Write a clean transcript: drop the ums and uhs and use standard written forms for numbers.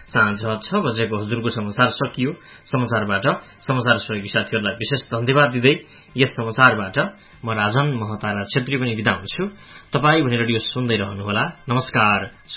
साँझ 6 बजेको हजुरको समाचार सकियो। समाचारबाट समाचार सहयोगी साथीहरूलाई विशेष धन्यवाद दिँदै यस समाचारबाट म राजन महतारा छेत्री पनि बिदा हुन्छु। तपाई भने रेडियो सुन्दै रहनुहोला। नमस्कार।